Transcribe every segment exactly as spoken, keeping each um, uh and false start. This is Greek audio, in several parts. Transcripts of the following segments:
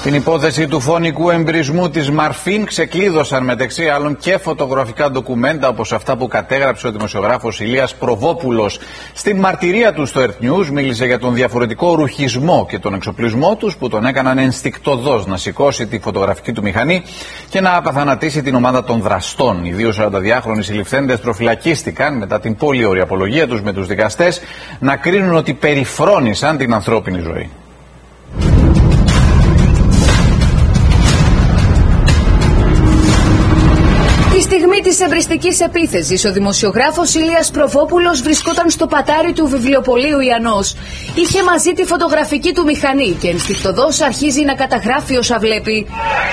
Την υπόθεση του φωνικού εμπρισμού της Μαρφίν ξεκλείδωσαν μεταξύ άλλων και φωτογραφικά ντοκουμέντα όπως αυτά που κατέγραψε ο δημοσιογράφος Ηλίας Προβόπουλος. Στην μαρτυρία του στο Earth News μίλησε για τον διαφορετικό ρουχισμό και τον εξοπλισμό τους που τον έκαναν ενστικτωδώς να σηκώσει τη φωτογραφική του μηχανή και να απαθανατήσει την ομάδα των δραστών. Οι δύο σαρανταδυάχρονοι συλληφθέντες προφυλακίστηκαν μετά την πολύ ωραία απολογία τους με τους δικαστές να κρίνουν ότι περιφρόνησαν την ανθρώπινη ζωή. Τη στιγμή της εμπριστικής επίθεσης, ο δημοσιογράφος Ηλίας Προβόπουλος βρισκόταν στο πατάρι του βιβλιοπωλείου Ιαννός. Είχε μαζί τη φωτογραφική του μηχανή και ενστικτωδώς αρχίζει να καταγράφει όσα βλέπει.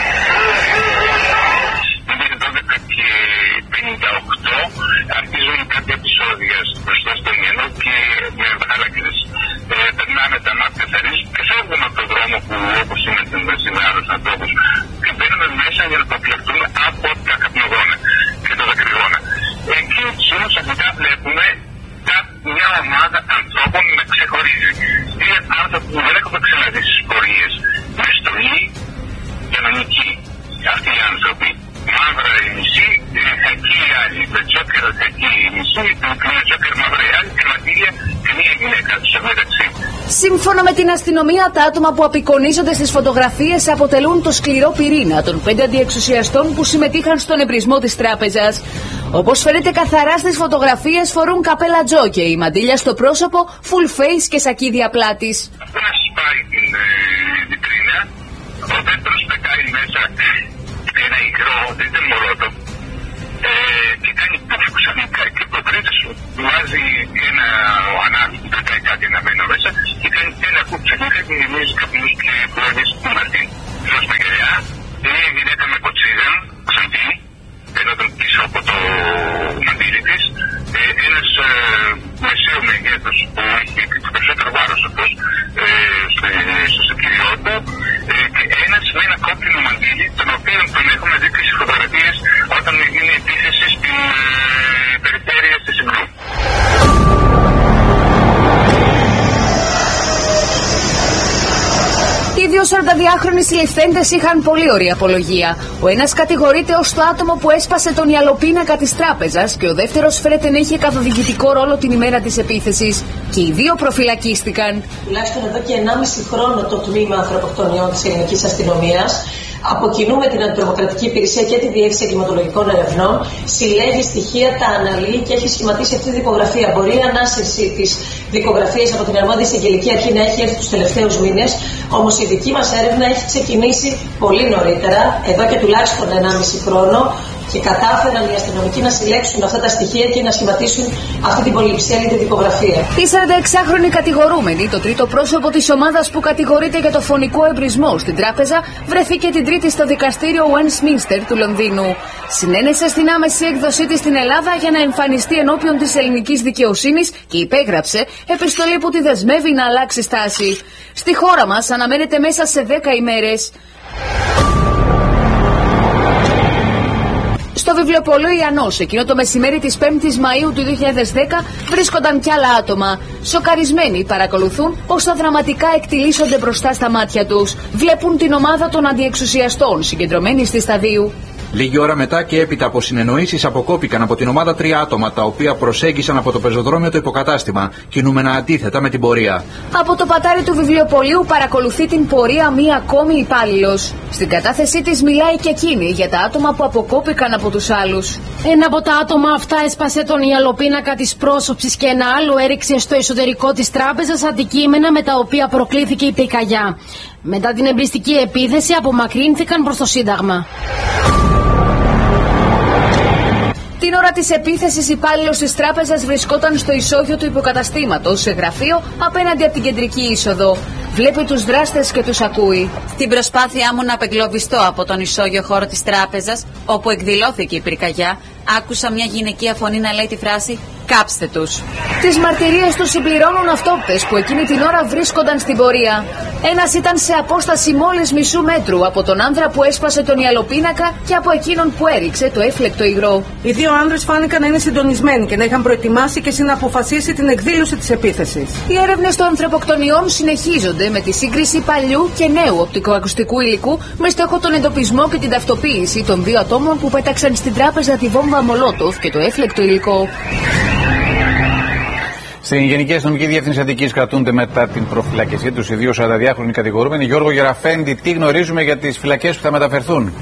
Αρχίζουν κάποια επεισόδια μπροστά στον Ιαννό και με χάλακρες ε, περνάμε τα μάτια θερής και φεύγουμε από τον δρόμο που όπως είναι με άλλους ανθρώπους και μπαίνουμε μέσα για να προφυλαχτούμε από τα καπνογόνα και τα δακρυγόνα. Εκεί όμως αυτά βλέπουμε μια ομάδα ανθρώπων να ξεχωρίζει. Είναι άνθρωποι που δεν έχουμε ξαναδεί στις πορείες με στολή κανονική. Αυτοί οι άνθρωποι μαύρα η μισή, χακή η άλλη, με τσόκερ χακή η μισή, με τσόκερ μαύρα η άλλη και μαντήλια και μία γυναίκα τους μεταξύ. Σύμφωνα με την αστυνομία, τα άτομα που απεικονίζονται στις φωτογραφίες αποτελούν το σκληρό πυρήνα των πέντε αντιεξουσιαστών που συμμετείχαν στον εμπρισμό της τράπεζας. Όπως φαίνεται καθαρά στις φωτογραφίες, φορούν καπέλα τζόκι, μαντήλια στο πρόσωπο, full face και σακίδια πλάτης. Αυτό να σπάει την βιτρίνα, ο δεύτερος πετάει μέσα ένα υγρό, δεν ήταν μωρότο, ε, και κάνει πουφ ξαφνικά και το τρίτος του βάζει ένα ανάβη που πετάει κάτι να μένω μέσα και κάνει ένα πουφ ξαφνικά και γεμίζει καπνούς και πλόγες του Μαρτίν. Προς τα γυαλιά, είναι η γυναίκα με κοτσίδα, ξαντή, ενώ τον πίσω από το μαντήλι της, ε, ένας ε, μεσαίου μεγέθους που έχει περισσότερο βάρος αυτός ε, στο σακυριό του, ε, και ένας με ένα κόκκινο μαντήλι, τον οποίο τον έχουμε δει στις φωτογραφίες όταν γίνει επίθεση στην ε, περιφέρεια της Ιμπλού. Οι δύο σαρανταδυάχρονοι συλληφθέντες είχαν πολύ ωραία απολογία. Ο ένας κατηγορείται ως το άτομο που έσπασε τον ιαλοπίνακα της τράπεζας και ο δεύτερος φέρεται να είχε καθοδηγητικό ρόλο την ημέρα της επίθεσης. Και οι δύο προφυλακίστηκαν. Τουλάχιστον εδώ και ενάμιση χρόνο το τμήμα ανθρωποκτονιών της ελληνικής αστυνομίας, αποκοινούμε την Αντιτρομοκρατική Υπηρεσία και τη Διεύθυνση Εγκληματολογικών Ερευνών, συλλέγει στοιχεία, τα αναλύει και έχει σχηματίσει αυτή τη δικογραφία. Μπορεί η ανάσυρση της δικογραφίας από την αρμόδια εισαγγελική αρχή να έχει έρθει τους τελευταίους μήνες, όμως η δική μας έρευνα έχει ξεκινήσει πολύ νωρίτερα, εδώ και τουλάχιστον ενάμιση χρόνο, και κατάφεραν οι αστυνομικοί να συλλέξουν αυτά τα στοιχεία και να σχηματίσουν αυτή την πολυψέλιδη δικογραφία. Η σαρανταεξάχρονη κατηγορούμενη, το τρίτο πρόσωπο της ομάδας που κατηγορείται για το φωνικό εμπρισμό στην τράπεζα, βρέθηκε την Τρίτη στο δικαστήριο Westminster του Λονδίνου. Συνένεσε στην άμεση έκδοσή της στην Ελλάδα για να εμφανιστεί ενώπιον της ελληνικής δικαιοσύνης και υπέγραψε επιστολή που τη δεσμεύει να αλλάξει στάση. Στη χώρα μας αναμένεται μέσα σε δέκα ημέρες. Στο βιβλιοπωλείο Ιαννός, εκείνο το μεσημέρι της πέμπτης Μαΐου του δύο χιλιάδες δέκα, βρίσκονταν κι άλλα άτομα. Σοκαρισμένοι παρακολουθούν πως τα δραματικά εκτιλήσονται μπροστά στα μάτια τους. Βλέπουν την ομάδα των αντιεξουσιαστών συγκεντρωμένη στη Σταδίου. Λίγη ώρα μετά και έπειτα από συνεννοήσεις αποκόπηκαν από την ομάδα τρία άτομα, τα οποία προσέγγισαν από το πεζοδρόμιο το υποκατάστημα, κινούμενα αντίθετα με την πορεία. Από το πατάρι του βιβλιοπωλείου παρακολουθεί την πορεία μία ακόμη υπάλληλος. Στην κατάθεσή της μιλάει και εκείνη για τα άτομα που αποκόπηκαν από τους άλλους. Ένα από τα άτομα αυτά έσπασε τον ιαλοπίνακα της πρόσωψης και ένα άλλο έριξε στο εσωτερικό της τράπεζας αντικείμενα με τα οποία προκλήθηκε η πυρκαγιά. Μετά την εμπριστική επίθεση απομακρύνθηκαν προς το Σύνταγμα. Την ώρα της επίθεσης, υπάλληλος της τράπεζας βρισκόταν στο ισόγειο του υποκαταστήματος, σε γραφείο απέναντι από την κεντρική είσοδο. Βλέπει τους δράστες και τους ακούει. Στην προσπάθειά μου να απεγκλωβιστώ από τον ισόγειο χώρο της τράπεζας, όπου εκδηλώθηκε η πυρκαγιά, άκουσα μια γυναικεία φωνή να λέει τη φράση Κάψτε τους. Τις μαρτυρίες τους συμπληρώνουν αυτόπτες που εκείνη την ώρα βρίσκονταν στην πορεία. Ένας ήταν σε απόσταση μόλις μισού μέτρου από τον άνδρα που έσπασε τον ιαλοπίνακα και από εκείνον που έριξε το έφλεκτο υγρό. Οι δύο άνδρες φάνηκαν να είναι συντονισμένοι και να είχαν προετοιμάσει και συναποφασίσει την εκδήλωση της επίθεσης. Οι έρευνες των ανθρωποκτονιών συνεχίζονται με τη σύγκριση παλιού και νέου οπτικοακουστικού υλικού με στόχο τον εντοπισμό και την ταυτοποίηση των δύο ατόμων που πέταξαν στην τράπεζα τη βόμβα Μολότοφ και το έφλεκτο υλικό. Στην Γενική Αστυνομική Διεύθυνση Αττικής κρατούνται μετά την προφυλάκησή τους οι δύο σαρανταδιάχρονοι κατηγορούμενοι. Γιώργο Γεραφέντη, τι γνωρίζουμε για τις φυλακές που θα μεταφερθούν?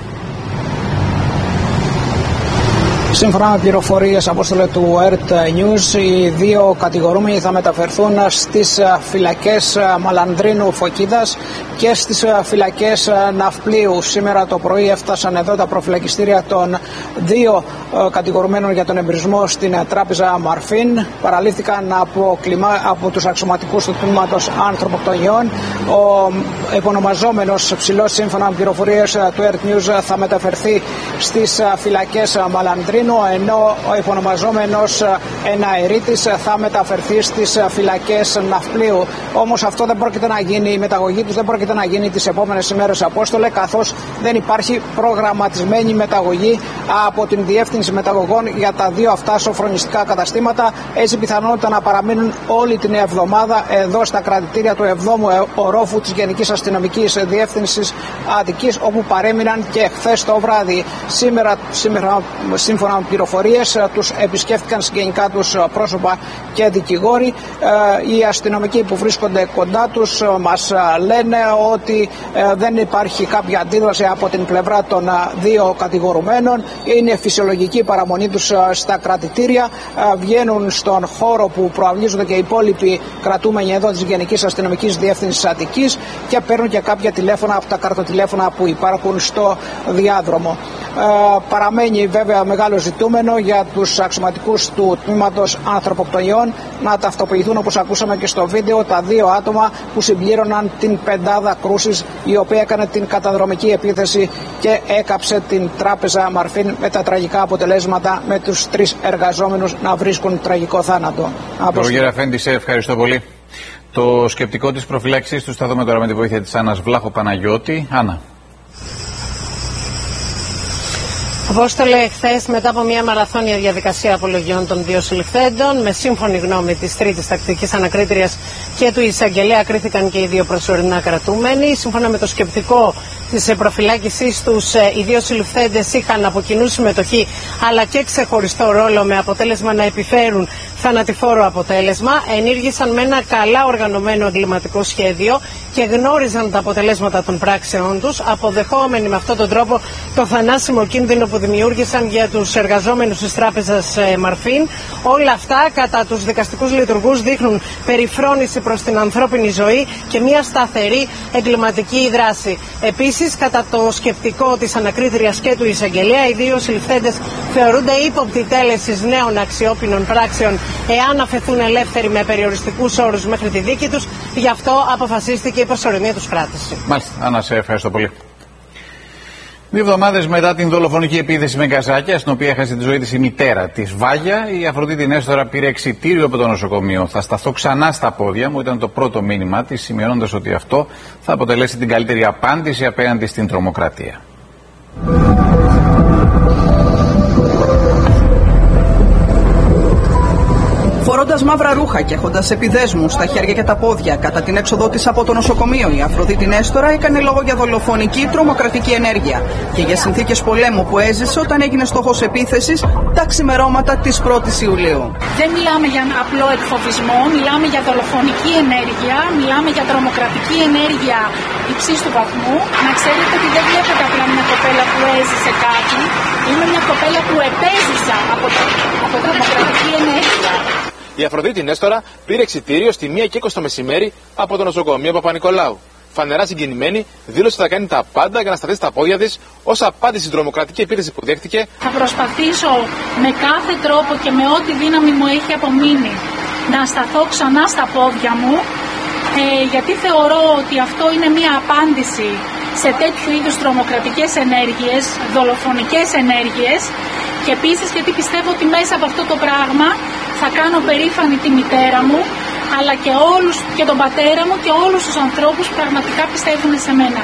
Σύμφωνα με πληροφορίες, Απόστολε, του ΕΡΤ News, οι δύο κατηγορούμενοι θα μεταφερθούν στις φυλακές Μαλανδρίνου Φωκίδας και στις φυλακές Ναυπλίου. Σήμερα το πρωί έφτασαν εδώ τα προφυλακιστήρια των δύο κατηγορουμένων για τον εμπρισμό στην τράπεζα Μαρφίν. Παραλήφθηκαν από, κλιμα... από τους αξιωματικούς του τμήματος ανθρωποκτονιών. Ο επωνομαζόμενος ψηλός, σύμφωνα με πληροφορίες του ΕΡΤ News, θα μεταφερθεί στις φυλακές Μαλανδρίνου, ενώ ο επωνομαζόμενος εναερίτης θα μεταφερθεί στις φυλακές Ναυπλίου. Όμως αυτό δεν πρόκειται να γίνει, η μεταγωγή τους δεν πρόκειται να γίνει τις επόμενες ημέρες, Απόστολε, καθώς δεν υπάρχει προγραμματισμένη μεταγωγή από την Διεύθυνση Μεταγωγών για τα δύο αυτά σοφρονιστικά καταστήματα. Έτσι πιθανότητα να παραμείνουν όλη την εβδομάδα εδώ στα κρατητήρια του εβδόμου ορόφου της Γενικής Αστυνομικής Διεύθυνσης Αττικής, όπου παρέμειναν και χθες το βράδυ. Σήμερα, σήμερα σύμφωνα με πληροφορίες, τους επισκέφτηκαν συγγενικά τους πρόσωπα και δικηγόροι. Οι αστυνομικοί που βρίσκονται κοντά τους μας λένε ότι δεν υπάρχει κάποια αντίδραση από την πλευρά των δύο κατηγορουμένων. Είναι φυσιολογική παραμονή τους στα κρατητήρια. Βγαίνουν στον χώρο που προαυλίζονται και οι υπόλοιποι κρατούμενοι εδώ της Γενικής Αστυνομικής Διεύθυνσης Αττικής και παίρνουν και κάποια τηλέφωνα από τα καρτοτηλέφωνα που υπάρχουν στο διάδρομο. Ε, παραμένει βέβαια μεγάλο ζητούμενο για τους αξιωματικούς του τμήματος ανθρωποκτονιών να ταυτοποιηθούν, όπως ακούσαμε και στο βίντεο, τα δύο άτομα που συμπλήρωναν την πεντάδα κρούσης, η οποία έκανε την καταδρομική επίθεση και έκαψε την τράπεζα Μαρφίν, με τα τραγικά αποτελέσματα, με τους τρεις εργαζόμενους να βρίσκουν τραγικό θάνατο. Κύριε Γεραφέντη, σε ευχαριστώ πολύ. Το σκεπτικό της προφυλάξης του θα δούμε τώρα με τη βοήθεια της Άννας Βλάχο Παναγιώτη. Άννα. Απόστολε, χθες, μετά από μια μαραθώνια διαδικασία απολογιών των δύο συλληφθέντων, με σύμφωνη γνώμη της τρίτης τακτικής ανακρίτριας και του εισαγγελέα, κρίθηκαν και οι δύο προσωρινά κρατούμενοι. Σύμφωνα με το σκεπτικό της προφυλάκησής τους, οι δύο συλληφθέντες είχαν από κοινού συμμετοχή αλλά και ξεχωριστό ρόλο, με αποτέλεσμα να επιφέρουν θανατηφόρο αποτέλεσμα. Ενήργησαν με ένα καλά οργανωμένο εγκληματικό σχέδιο και γνώριζαν τα αποτελέσματα των πράξεών τους, αποδεχόμενοι με αυτόν τον τρόπο το θανάσιμο κίνδυνο που δημιούργησαν για τους εργαζόμενους της τράπεζας Μαρφίν. Όλα αυτά κατά τους δικαστικούς λειτουργούς δείχνουν περιφρόνηση προς την ανθρώπινη ζωή και μια σταθερή εγκληματική δράση. Επίσης, κατά το σκεπτικό της ανακρίτριας και του εισαγγελέα, οι δύο συλληφθέντες θεωρούνται ύποπτοι τέλεσης νέων αξιόπινων πράξεων εάν αφαιθούν ελεύθεροι με περιοριστικούς όρους μέχρι τη δίκη τους. Γι' αυτό αποφασίστηκε η προσωρινή τους κράτηση. Μάλιστα, Άννα, σε ευχαριστώ πολύ. Δύο εβδομάδες μετά την δολοφονική επίθεση με γκαζάκια, στην οποία έχασε τη ζωή της η μητέρα της Βάγια, η Αφροδίτη Νέστορα πήρε εξιτήριο από το νοσοκομείο. Θα σταθώ ξανά στα πόδια μου, ήταν το πρώτο μήνυμα της, σημειώνοντας ότι αυτό θα αποτελέσει την καλύτερη απάντηση απέναντι στην τρομοκρατία. Φορώντας μαύρα ρούχα και έχοντας επιδέσμους στα χέρια και τα πόδια κατά την έξοδό της από το νοσοκομείο, η Αφροδίτη Νέστορα έκανε λόγο για δολοφονική τρομοκρατική ενέργεια και για συνθήκες πολέμου που έζησε όταν έγινε στόχος επίθεσης τα ξημερώματα της πρώτης Ιουλίου. Δεν μιλάμε για απλό εκφοβισμό, μιλάμε για δολοφονική ενέργεια, μιλάμε για τρομοκρατική ενέργεια υψής του βαθμού. Να ξέρετε ότι δεν βλέπετε απλά μια κοπέλα που έζησε κάτι, είναι μια κοπέλα που επέζησα από, από τρομοκρατική ενέργεια. Η Αφροδίτη Νέστορα πήρε εξιτήριο στη μία και είκοσι το μεσημέρι από το νοσοκομείο Παπα-Νικολάου. Φανερά συγκινημένη, δήλωσε ότι θα κάνει τα πάντα για να σταθεί στα πόδια της ως απάντηση στην τρομοκρατική επίθεση που δέχτηκε. Θα προσπαθήσω με κάθε τρόπο και με ό,τι δύναμη μου έχει απομείνει να σταθώ ξανά στα πόδια μου, ε, γιατί θεωρώ ότι αυτό είναι μια απάντηση σε τέτοιου είδους τρομοκρατικές ενέργειες, δολοφονικές ενέργειες, και επίσης γιατί πιστεύω ότι μέσα από αυτό το πράγμα θα κάνω περήφανη τη μητέρα μου, αλλά και όλους, και τον πατέρα μου και όλους τους ανθρώπους που πραγματικά πιστεύουν σε μένα.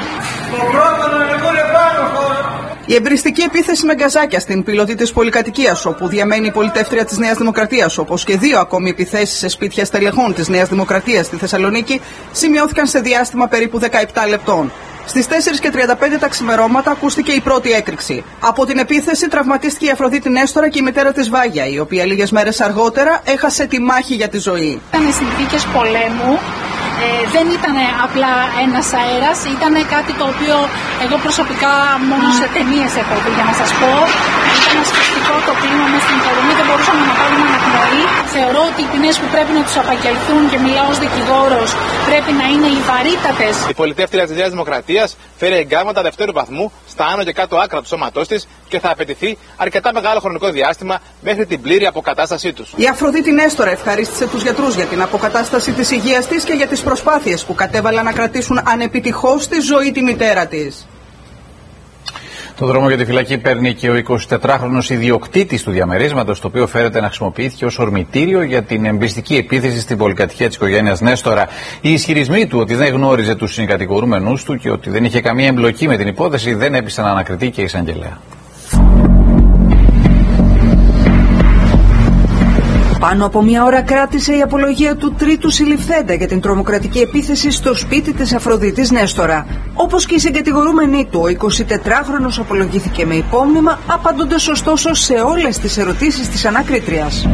Η εμπριστική επίθεση με γκαζάκια στην πιλωτή της πολυκατοικίας, όπου διαμένει η πολιτεύτρια της Νέας Δημοκρατίας, όπως και δύο ακόμη επιθέσεις σε σπίτια στελεχών της Νέας Δημοκρατίας στη Θεσσαλονίκη, σημειώθηκαν σε διάστημα περίπου δεκαεπτά λεπτών. Στις τέσσερις και τριάντα πέντε τα ξημερώματα ακούστηκε η πρώτη έκρηξη. Από την επίθεση τραυματίστηκε η Αφροδίτη Νέστορα και η μητέρα της Βάγια, η οποία λίγες μέρες αργότερα έχασε τη μάχη για τη ζωή. Ήταν συνθήκες πολέμου. Ε, δεν ήταν απλά ένας αέρας, ήταν κάτι το οποίο εγώ προσωπικά μόνο σε ταινίες έχω δει, για να σας πω. Ήταν ασφυκτικό το κλίμα μες στην Θεσσαλονίκη, δεν μπορούσαμε να πάρουμε αναπνοή. Θεωρώ ότι οι ποινές που πρέπει να τους απαγγελθούν, και μιλάω ως δικηγόρος, πρέπει να είναι οι βαρύτατες. Η πολιτεύτρια της Νέας Δημοκρατίας φέρει εγκάμματα δευτέρου βαθμού στα άνω και κάτω άκρα του σώματός της και θα απαιτηθεί αρκετά μεγάλο χρονικό διάστημα μέχρι την πλήρη αποκατάστασή τους. Η Αφροδίτη Νέστορα ευχαρίστησε τους γιατρούς για την αποκατάσταση της υγείας της και για τις προσπάθειες που κατέβαλαν να κρατήσουν ανεπιτυχώς στη ζωή τη μητέρα της. Το δρόμο για τη φυλακή παίρνει και ο εικοσιτετράχρονος ιδιοκτήτης του διαμερίσματος, το οποίο φέρεται να χρησιμοποιήθηκε ως ορμητήριο για την εμπριστική επίθεση στην πολυκατοικία της οικογένειας Νέστορα. Οι ισχυρισμοί του ότι δεν γνώριζε τους συγκατηγορούμενους του και ότι δεν είχε καμία εμπλοκή με την υπόθεση δεν έπεισαν ανακριτή και εισαγγελέα. Πάνω από μία ώρα κράτησε η απολογία του τρίτου συλληφθέντα για την τρομοκρατική επίθεση στο σπίτι της Αφροδίτης Νέστορα. Όπως και η συγκατηγορούμενη του, ο εικοσιτετράχρονος απολογήθηκε με υπόμνημα, απαντώντας ωστόσο σε όλες τις ερωτήσεις της ανακρίτριας.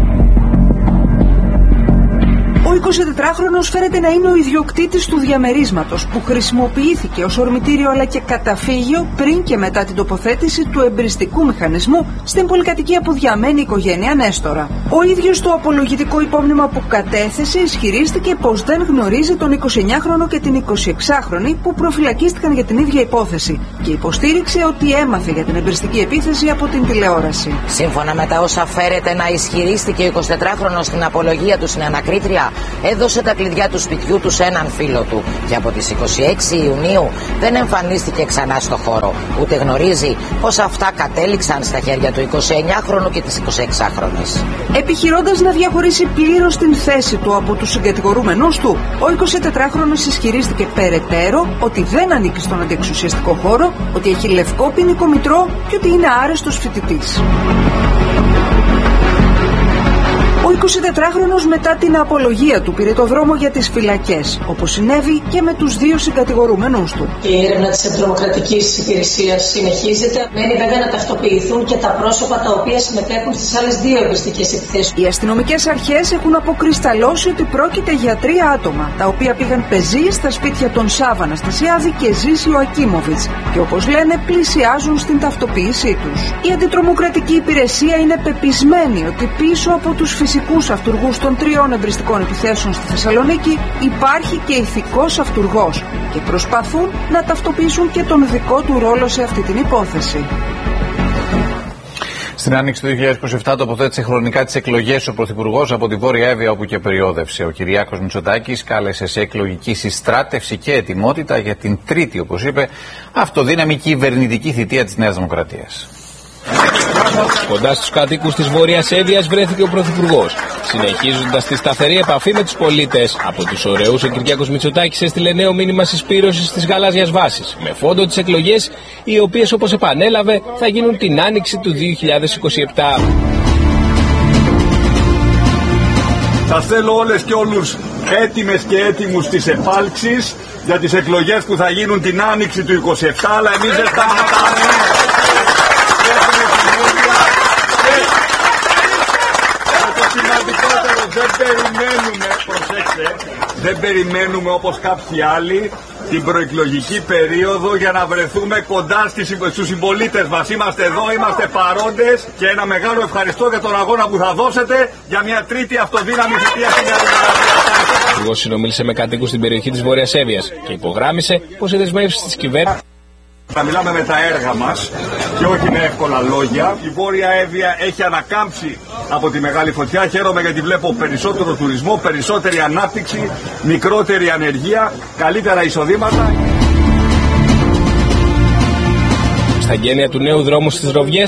Ο εικοσιτετράχρονος φέρεται να είναι ο ιδιοκτήτης του διαμερίσματος που χρησιμοποιήθηκε ως ορμητήριο αλλά και καταφύγιο πριν και μετά την τοποθέτηση του εμπριστικού μηχανισμού στην πολυκατοικία που διαμένει η οικογένεια Νέστορα. Ο ίδιος το απολογητικό υπόμνημα που κατέθεσε ισχυρίστηκε πως δεν γνωρίζει τον εικοσιεννιάχρονο και την εικοσιεξάχρονη που προφυλακίστηκαν για την ίδια υπόθεση και υποστήριξε ότι έμαθε για την εμπριστική επίθεση από την τηλεόραση. Σύμφωνα με τα όσα φέρεται να ισχυρίστηκε ο εικοσιτετράχρονος στην απολογία του στην ανακρίτρια, έδωσε τα κλειδιά του σπιτιού του σε έναν φίλο του και από τις είκοσι έξι Ιουνίου δεν εμφανίστηκε ξανά στο χώρο. Ούτε γνωρίζει πως αυτά κατέληξαν στα χέρια του εικοσιεννιάχρονου και της εικοσιεξάχρονης. Επιχειρώντας να διαχωρίσει πλήρως την θέση του από τους συγκατηγορούμενους του, ο εικοσιτετράχρονος ισχυρίστηκε περαιτέρω ότι δεν ανήκει στον αντιεξουσιαστικό χώρο, ότι έχει λευκό ποινικό μητρό και ότι είναι άρεστος φοιτητής. Ο εικοσιτετράχρονος μετά την απολογία του πήρε το δρόμο για τις φυλακές, όπως συνέβη και με τους δύο συγκατηγορούμενους του. Η έρευνα της Αντιτρομοκρατικής Υπηρεσίας συνεχίζεται. Μένει βέβαια να ταυτοποιηθούν και τα πρόσωπα τα οποία συμμετέχουν στις άλλες δύο εμπριστικές επιθέσεις. Οι αστυνομικές αρχές έχουν αποκρισταλώσει ότι πρόκειται για τρία άτομα, τα οποία πήγαν πεζοί στα σπίτια των Σάβα Αναστασιάδη και Ζήση Ιωακίμοβιτς και όπως λένε πλησιάζουν στην ταυτοποίησή τους. Η Αντιτρομοκρατική Υπηρεσία είναι πεπισμένη ότι πίσω από τους φυσικούς αυτουργούς των τριών εμπριστικών επιθέσεων στη Θεσσαλονίκη υπάρχει και ηθικός αυτουργός και προσπαθούν να ταυτοποιήσουν και τον δικό του ρόλο σε αυτή την υπόθεση. Στην άνοιξη του δύο χιλιάδες είκοσι επτά τοποθέτησε χρονικά τις εκλογές ο Πρωθυπουργός από τη Βόρεια Εύβοια, όπου και περιόδευσε. Ο Κυριάκος Μητσοτάκης κάλεσε σε εκλογική συστράτευση και ετοιμότητα για την τρίτη, όπως είπε, αυτοδύναμη κυβερνητική θητεία της Νέας Δημοκρατίας. Κοντά στους κατοίκους της Βόρειας Εύβοιας βρέθηκε ο Πρωθυπουργός, συνεχίζοντας τη σταθερή επαφή με τους πολίτες. Από τους ωραίους, ο Κυριάκος Μητσοτάκης έστειλε νέο μήνυμα συσπήρωσης της γαλάζιας βάσης, με φόντο τις εκλογές, οι οποίες, όπως επανέλαβε, θα γίνουν την άνοιξη του δύο χιλιάδες είκοσι επτά. Σας θέλω όλες και όλους έτοιμες και έτοιμους της επάλξης για τις εκλογές που θα γίνουν την άνοιξη του είκοσι επτά, αλλά εμείς δεν σταματάμε. Δεν περιμένουμε, προσέξτε, δεν περιμένουμε όπως κάποιοι άλλοι την προεκλογική περίοδο για να βρεθούμε κοντά στις, στους συμπολίτες μας. Είμαστε εδώ, είμαστε παρόντες και ένα μεγάλο ευχαριστώ για τον αγώνα που θα δώσετε για μια τρίτη αυτοδύναμη θητεία στην Νέα Δημοκρατία. Ο Υπουργός συνομίλησε με κατοίκους στην περιοχή της Βόρειας Εύβοιας και υπογράμμισε πως οι δεσμεύσεις της κυβέρνησης. Θα μιλάμε με τα έργα μας και όχι με εύκολα λόγια. Η Βόρεια Εύβοια έχει ανακάμψει από τη μεγάλη φωτιά. Χαίρομαι γιατί βλέπω περισσότερο τουρισμό, περισσότερη ανάπτυξη, μικρότερη ανεργία, καλύτερα εισοδήματα. Στα γένεια του νέου δρόμου στις Ροβιές,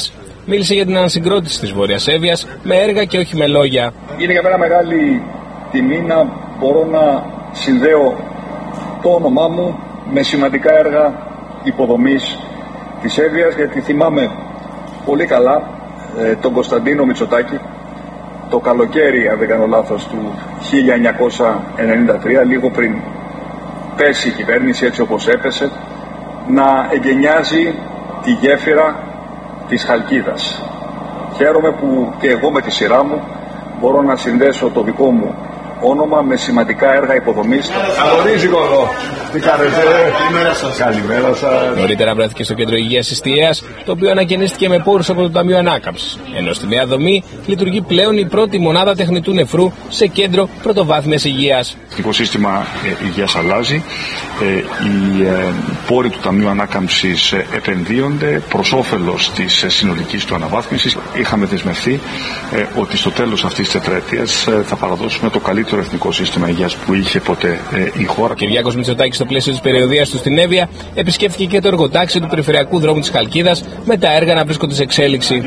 μίλησε για την ανασυγκρότηση της Βόρειας Εύβοιας με έργα και όχι με λόγια. Είναι για μένα μεγάλη τιμή να μπορώ να συνδέω το όνομά μου με σημαντικά έργα υποδομής της Εύβοιας, γιατί θυμάμαι πολύ καλά ε, τον Κωνσταντίνο Μητσοτάκη το καλοκαίρι, αν δεν κάνω λάθος, του χίλια εννιακόσια ενενήντα τρία, λίγο πριν πέσει η κυβέρνηση έτσι όπως έπεσε, να εγκαινιάζει τη γέφυρα της Χαλκίδας. Χαίρομαι που και εγώ με τη σειρά μου μπορώ να συνδέσω το δικό μου όνομα με σημαντικά έργα υποδομής. Καλωρίζει εδώ. Τι κάνετε? Καλημέρα σας. Καλημέρα σας. Νωρίτερα βρέθηκε στο κέντρο υγείας Ιστιαίας, το οποίο ανακαινίστηκε με πόρους από το Ταμείο Ανάκαμψης. Ενώ στη νέα δομή λειτουργεί πλέον η πρώτη μονάδα τεχνητού νεφρού σε κέντρο πρωτοβάθμιας υγείας. Το οικοσύστημα ε, υγείας αλλάζει. Ε, οι ε, πόροι του Ταμείου Ανάκαμψης ε, επενδύονται προς όφελος της ε, συνολικής του αναβάθμισης. Είχαμε δεσμευτεί ε, ότι στο τέλος αυτής της τετραετίας ε, θα παραδώσουμε το καλύτερο εθνικό σύστημα υγείας που είχε ποτέ ε, η χώρα. Κυριάκος Μητσοτάκης, στο πλαίσιο της περιοδίας του στην Εύβοια, επισκέφθηκε και το εργοτάξιο του περιφερειακού δρόμου της Χαλκίδας, με τα έργα να βρίσκονται σε εξέλιξη.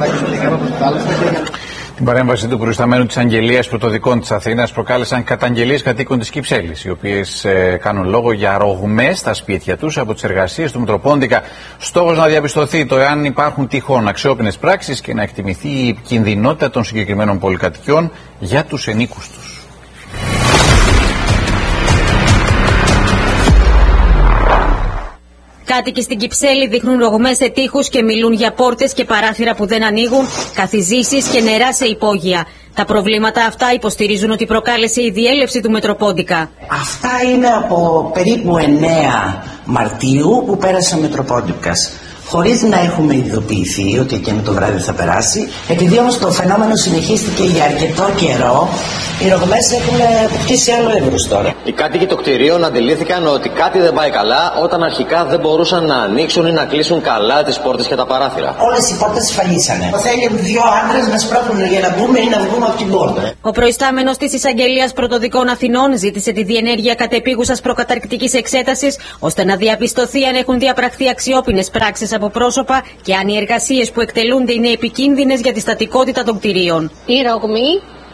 Την παρέμβαση του προϊσταμένου της Αγγελίας Πρωτοδικών της Αθήνας προκάλεσαν καταγγελίες κατοίκων της Κυψέλης, οι οποίες ε, κάνουν λόγο για ρογμές στα σπίτια τους από τις εργασίες του Μητροπόντικα. Στόχος να διαπιστωθεί το εάν υπάρχουν τυχόν αξιόπινες πράξεις και να εκτιμηθεί η επικινδυνότητα των συγκεκριμένων πολυκατοικιών για τους ενίκους τους. Κάτοικοι στην Κυψέλη δείχνουν ρογμές σε τοίχους και μιλούν για πόρτες και παράθυρα που δεν ανοίγουν, καθιζήσεις και νερά σε υπόγεια. Τα προβλήματα αυτά υποστηρίζουν ότι προκάλεσε η διέλευση του Μητροπόντικα. Αυτά είναι από περίπου εννέα Μαρτίου που πέρασε ο Μητροπόντικας, χωρίς να έχουμε ειδοποιηθεί ότι εκείνο το βράδυ θα περάσει. Επειδή όμως το φαινόμενο συνεχίστηκε για αρκετό καιρό, οι ρογμές έχουν αποκτήσει άλλο εύρος τώρα. Οι κάτοικοι των κτηρίων αντιλήφθηκαν ότι κάτι δεν πάει καλά όταν αρχικά δεν μπορούσαν να ανοίξουν ή να κλείσουν καλά τις πόρτες και τα παράθυρα. Όλες οι πόρτες σφαλίσανε. Θέλει δύο άντρες να σπρώχνουν για να μπούμε ή να βγούμε από την πόρτα. Ο προϊστάμενος της Εισαγγελίας Πρωτοδικών Αθηνών ζήτησε τη διενέργεια κατεπίγουσας προκαταρκτικής εξέτασης, ώστε να διαπιστωθεί αν έχουν διαπραχθεί αξιόπινες πράξεις από πρόσωπα και αν οι εργασίες που εκτελούνται είναι επικίνδυνες για τη στατικότητα των κτηρίων. Η ρογμή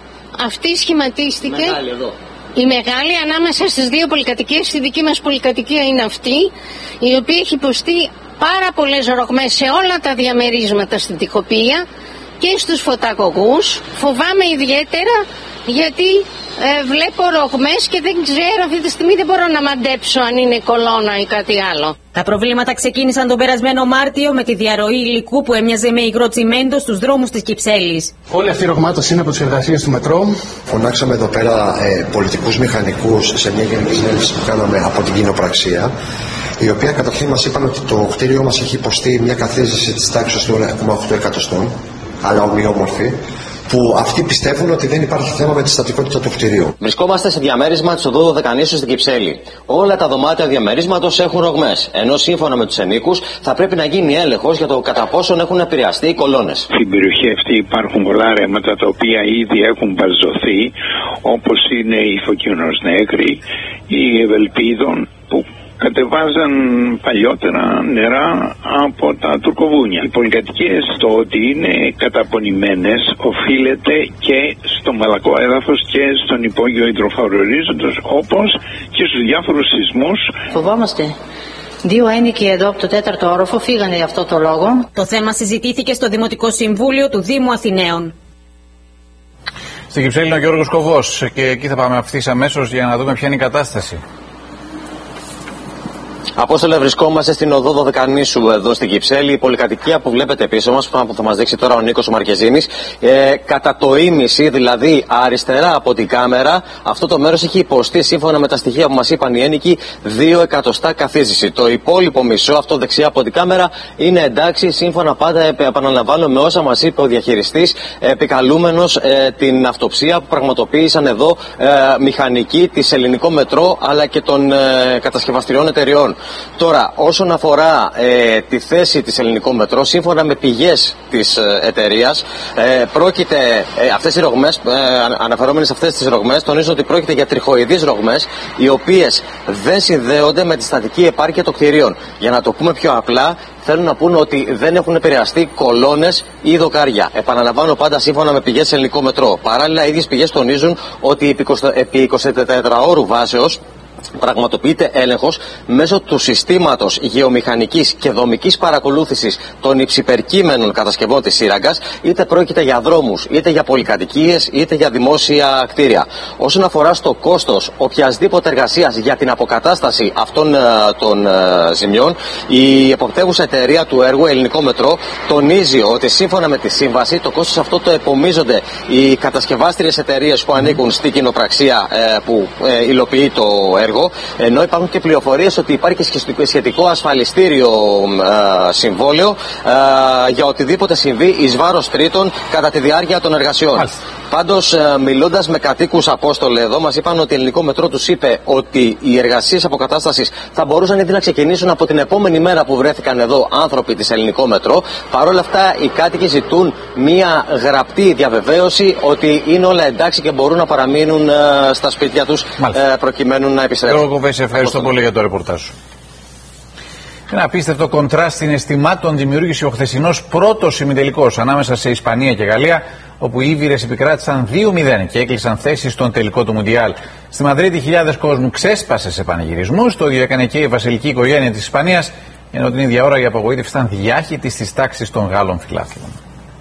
αυτή σχηματίστηκε, μεγάλη εδώ. Η μεγάλη ανάμεσα στις δύο πολυκατοικίες, η δική μας πολυκατοικία είναι αυτή, η οποία έχει υποστεί πάρα πολλές ρογμές σε όλα τα διαμερίσματα στην τοιχοποιία και στους φωτακογούς. Φοβάμαι ιδιαίτερα γιατί ε, βλέπω ρογμές και δεν ξέρω αυτή τη στιγμή, δεν μπορώ να μαντέψω αν είναι κολόνα ή κάτι άλλο. Τα προβλήματα ξεκίνησαν τον περασμένο Μάρτιο με τη διαρροή υλικού που έμοιαζε με υγρό τσιμέντο στους δρόμους της Κυψέλης. Όλη αυτή η ρογμάτωση είναι από τις εργασίες του μετρό. Φωνάξαμε εδώ πέρα ε, πολιτικούς μηχανικούς σε μια γενική συνέλευση που κάναμε από την κοινοπραξία, η οποία καταρχήν μας είπαν ότι το κτίριό μας έχει υποστεί μια καθίζηση της τάξης του ένα κόμμα οκτώ εκατοστών, αλλά ομοιόμορφη, που αυτοί πιστεύουν ότι δεν υπάρχει θέμα με τη στατικότητα του κτηρίου. Βρισκόμαστε σε διαμέρισμα της οδού Δωδεκανήσου στην Κυψέλη. Όλα τα δωμάτια διαμερίσματος έχουν ρογμές, ενώ σύμφωνα με τους ενίκους θα πρέπει να γίνει έλεγχος για το κατά πόσον έχουν επηρεαστεί οι κολόνες. Στην περιοχή αυτή υπάρχουν πολλά ρέματα τα οποία ήδη έχουν βαζωθεί, όπως είναι η Φωκίωνος Νέκρη, η Ευελπίδων, που κατεβάζαν παλιότερα νερά από τα τουρκοβούνια. Οι πολυκατοικίες, το ότι είναι καταπονημένες, οφείλεται και στο μαλακό έδαφος και στον υπόγειο υδροφαουρορίζοντος, όπως και στους διάφορους σεισμούς. Φοβόμαστε. Δύο ένικοι εδώ από το τέταρτο όροφο φύγανε για αυτό το λόγο. Το θέμα συζητήθηκε στο Δημοτικό Συμβούλιο του Δήμου Αθηναίων. Στην Κυψέλη είναι ο Γιώργος Κοβός και εκεί θα πάμε ευθύς αμέσως για να δούμε ποια είναι η κατάσταση. Απόστολε, βρισκόμαστε στην οδό Δωδεκανήσου εδώ στην Κυψέλη. Η πολυκατοικία που βλέπετε πίσω μας, που θα μας δείξει τώρα ο Νίκος Μαρκεζίνης, ε, κατά το ίμιση, δηλαδή αριστερά από την κάμερα, αυτό το μέρος έχει υποστεί, σύμφωνα με τα στοιχεία που μας είπαν οι ένικοι, δύο εκατοστά καθίζηση. Το υπόλοιπο μισό, αυτό δεξιά από την κάμερα, είναι εντάξει, σύμφωνα πάντα, επαναλαμβάνω, με όσα μας είπε ο διαχειριστής, επικαλούμενος ε, την αυτοψία που πραγματοποίησαν εδώ ε, μηχανικοί της Ελληνικό Μετρό αλλά και των ε, κατασκευαστηριών εταιριών. Τώρα, όσον αφορά ε, τη θέση της Ελληνικό Μετρό, σύμφωνα με πηγές της ε, εταιρείας, ε, πρόκειται, ε, αυτές οι ρογμές, ε, αναφερόμενοι σε αυτές τις ρογμές, τονίζουν ότι πρόκειται για τριχοειδείς ρογμές, οι οποίες δεν συνδέονται με τη στατική επάρκεια των κτηρίων. Για να το πούμε πιο απλά, θέλουν να πούνε ότι δεν έχουν επηρεαστεί κολόνες ή δοκάρια. Επαναλαμβάνω, πάντα σύμφωνα με πηγές Ελληνικό Μετρό. Παράλληλα, οι ίδιες πηγές τονίζουν ότι επί εικοσιτετράωρου βάσεως πραγματοποιείται έλεγχος μέσω του συστήματος γεωμηχανικής και δομικής παρακολούθησης των υψηπερκείμενων κατασκευών της σύραγγας, είτε πρόκειται για δρόμους, είτε για πολυκατοικίες, είτε για δημόσια κτίρια. Όσον αφορά στο κόστος οποιασδήποτε εργασίας για την αποκατάσταση αυτών ε, των ε, ζημιών, η εποπτεύουσα εταιρεία του έργου, Ελληνικό Μετρό, τονίζει ότι σύμφωνα με τη σύμβαση το κόστος αυτό το επομίζονται οι κατασκευάστριες εταιρείες που ανήκουν στην κοινοπραξία ε, που ε, υλοποιεί το έργο. Ενώ υπάρχουν και πληροφορίες ότι υπάρχει σχετικό ασφαλιστήριο ε, συμβόλαιο ε, για οτιδήποτε συμβεί εις βάρος τρίτων κατά τη διάρκεια των εργασιών. Άλιστα. Πάντως, ε, μιλώντας με κατοίκους, Απόστολε, εδώ μας είπαν ότι η Ελληνικό Μετρό τους είπε ότι οι εργασίες αποκατάστασης θα μπορούσαν ήδη να ξεκινήσουν από την επόμενη μέρα που βρέθηκαν εδώ άνθρωποι της Ελληνικό Μετρό. Παρ' όλα αυτά, οι κάτοικοι ζητούν μία γραπτή διαβεβαίωση ότι είναι όλα εντάξει και μπορούν να παραμείνουν ε, στα σπίτια τους ε, προκειμένου να επιστρέψουν. Γιώργο Κοβέση, ευχαριστώ πολύ για το ρεπορτάζ σου. Ένα απίστευτο κοντράστ συναισθημάτων δημιούργησε ο χθεσινός πρώτος ημιτελικός ανάμεσα σε Ισπανία και Γαλλία, όπου οι Ήβυρες επικράτησαν δύο μηδέν και έκλεισαν θέσεις στον τελικό του Μουντιάλ. Στη Μαδρίτη χιλιάδες κόσμου ξέσπασε σε πανηγυρισμούς, το ίδιο έκανε και η βασιλική οικογένεια της Ισπανίας, ενώ την ίδια ώρα η απογοήτευση ήταν διάχυτη στις τάξεις των Γάλλων φιλάθλων.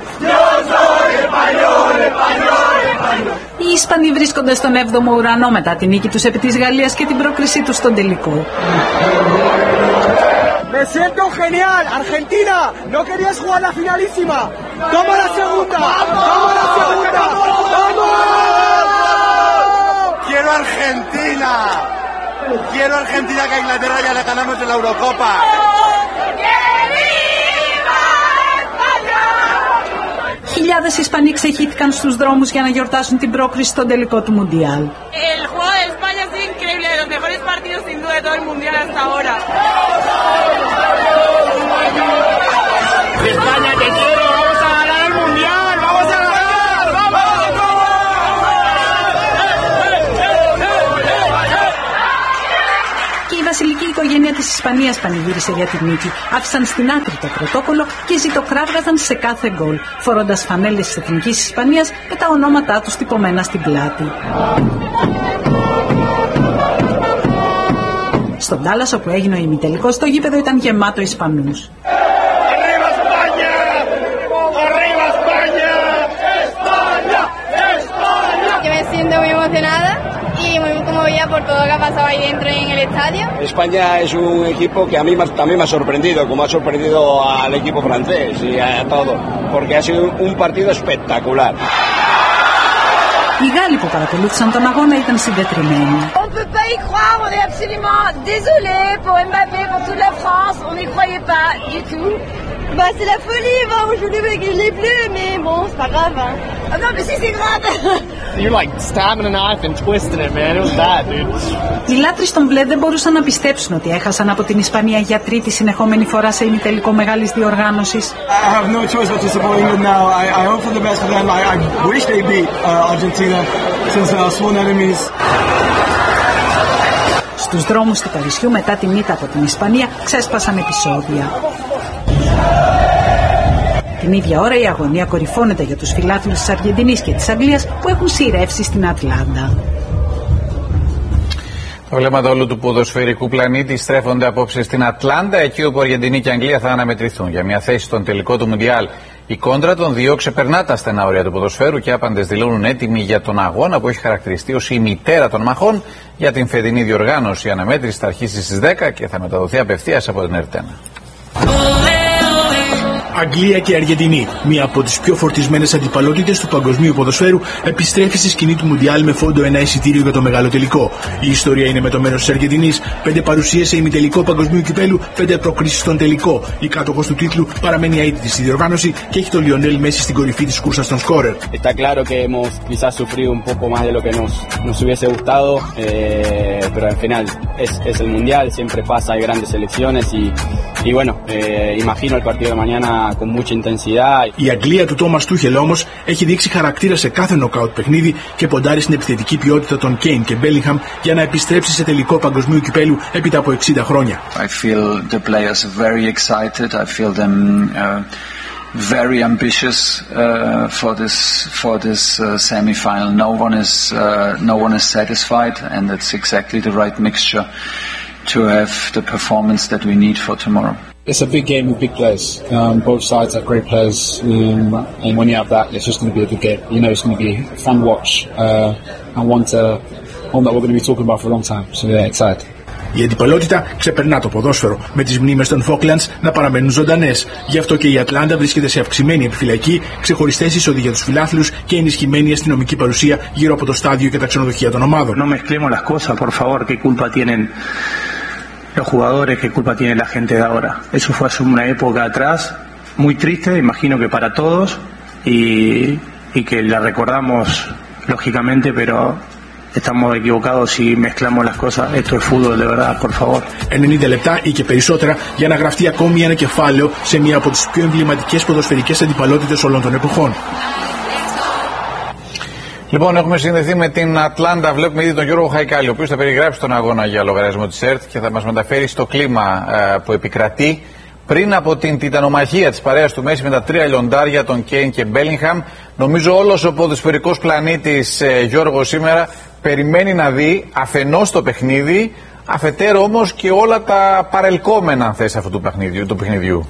Οι Ισπανοί βρίσκονται στον έβδομο ουρανό μετά την νίκη τους επί της Γαλλίας και την πρόκρισή τους στον τελικό. Me siento genial, Argentina, no querías jugar la finalísima. Toma la segunda, toma la segunda, vamos. Quiero Argentina, quiero Argentina que a Inglaterra ya le ganamos en la Eurocopa. Χιλιάδες Ισπανοί ξεχύθηκαν στους δρόμους για να γιορτάσουν την πρόκριση στον τελικό του Μουντιάλ. El juego de España es increíble, de los mejores partidos sin duda de todo el Mundial hasta ahora. España, te quiero, vamos a ganar el Mundial, vamos a ganar, vamos. Και η βασιλική οικογένεια της Ισπανίας πανηγύρισε για την νίκη. Άφησαν στην άκρη το πρωτόκολλο και ζητοκράβγαζαν σε κάθε γκολ, φορώντας φανέλες της Εθνικής Ισπανίας με τα ονόματά τους τυπωμένα στην πλάτη. Στον Ντάλλας, όπου έγινε ο ημιτελικός, το γήπεδο ήταν γεμάτο Ισπανούς. Por todo lo que ha pasado ahí dentro en el estadio. España es un equipo que a mí también me ha sorprendido, como ha sorprendido al equipo francés y a todo, porque ha sido un partido espectacular. Οι Γάλλοι που παρακολούθησαν τον αγώνα ήταν συντετριμμένοι. On peut pas y croire, on est absolument désolé pour Mbappé, pour toute la France, on n'y croyait pas du tout. Bah c'est la folie, bah aujourd'hui je l'ai plus, mais bon c'est pas grave. Hein. Oh non mais si c'est grave. You're like stabbing a knife and twisting it, man. It was bad, dude. Οι λάτρεις των μπλε δεν μπορούσαν να πιστέψουν ότι έχασαν από την Ισπανία για τρίτη συνεχόμενη φορά σε ημιτελικό μεγάλης διοργάνωσης. I have no choice but to support England now. I, I hope for the best for them. I, I wish they beat uh, Argentina since they are sworn enemies. Στους δρόμους του Παρισιού μετά την ήττα από την Ισπανία ξέσπασαν επεισόδια. Την ίδια ώρα η αγωνία κορυφώνεται για τους φιλάθλους της Αργεντινής και της Αγγλίας που έχουν σειρεύσει στην Ατλάντα. Τα βλέμματα όλου του ποδοσφαιρικού πλανήτη στρέφονται απόψε στην Ατλάντα, εκεί όπου Αργεντινή και Αγγλία θα αναμετρηθούν για μια θέση στον τελικό του Μουντιάλ. Η κόντρα των δύο ξεπερνά τα στενά όρια του ποδοσφαίρου και άπαντες δηλώνουν έτοιμοι για τον αγώνα που έχει χαρακτηριστεί ως η μητέρα των μαχών. Για την φετινή διοργάνωση η αναμέτρηση θα αρχίσει στις δέκα και θα μεταδοθεί απευθείας από την Ερτένα. Αγγλία και Αργεντινή, μία από τις πιο φορτισμένες αντιπαλότητες του παγκοσμίου ποδοσφαίρου, επιστρέφει στη σκηνή του Μουντιάλ με φόντο ένα εισιτήριο για το μεγάλο τελικό. Η ιστορία είναι με το μέρος της Αργεντινής. Πέντε παρουσίες σε ημιτελικό παγκοσμίου κυπέλου, πέντε προκρίσεις στον τελικό. Η κάτοχος του τίτλου παραμένει αίτητη στη διοργάνωση και έχει τον Λιονέλ Μέση στην κορυφή της κούρσας των σκόρερ. Está claro que hemos quizás sufrido un poco más de lo que nos, nos hubiese gustado, eh, pero al final es, es el Mundial, siempre pasa, hay grandes selecciones y, y bueno, eh, imagino el partido de mañana con mucha intensidad. Η Αγγλία του Τόμας Τούχελ όμως έχει δείξει χαρακτήρα σε κάθε νοκάουτ παιχνίδι και ποντάρει στην επιθετική ποιότητα των Κέιν και Μπέλιγχαμ για να επιστρέψει σε τελικό παγκοσμίου κυπέλου έπειτα από εξήντα χρόνια. I feel the players are very excited. I feel them uh, very ambitious uh, for this for this uh, semi-final. No one is uh, no one is satisfied, and it's exactly the right mixture to have the performance that we need for tomorrow. It's a big game with big players. Um, both sides are great players, um, and when you have that, it's just going to be a good game. You know, it's going to be a fun watch, uh, and one to one that we're going to be talking about for a long time. So yeah, excited. Η αντιπαλότητα ξεπερνά το ποδόσφαιρο, με τις μνήμες των Falklands να παραμένουν ζωντανές. Γι' αυτό και η Ατλάντα βρίσκεται σε αυξημένη επιφυλακή, ξεχωριστές εισόδοι για τους φιλάθλους και ενισχυμένη αστυνομική παρουσία γύρω από το στάδιο και τα ξενοδοχεία των ομάδων. No mezclemos las cosas, por favor, qué culpa tienen los jugadores, qué culpa tiene la gente de ahora. Eso fue hace una época atrás, muy triste, imagino que para todos, y, y que la recordamos lógicamente, pero estamos equivocados si mezclamos las cosas. Esto es fútbol, de verdad, por favor. ενενήντα λεπτά ή και περισσότερα για να γραφτεί ακόμη ένα κεφάλαιο σε μία από τις πιο εμβληματικές ποδοσφαιρικές αντιπαλότητες όλων των εποχών. Λοιπόν, έχουμε συνδεθεί με την Ατλάντα. Βλέπουμε ήδη τον Γιώργο Χαϊκάλη, ο οποίος θα περιγράψει τον αγώνα για λογαριασμό της ΕΡΤ και θα μας μεταφέρει στο κλίμα ε, που επικρατεί πριν από την τιτανομαχία της παρέας του Μέση με τα τρία λιοντάρια των Κέιν και Μπέλιγχαμ. Νομίζω όλος ο ποδοσφαιρικός πλανήτης, ε, Γιώργο, σήμερα περιμένει να δει αφενός το παιχνίδι, αφετέρου όμως και όλα τα παρελκόμενα, αν θες, αυτού του παιχνιδιού. Του παιχνιδιού.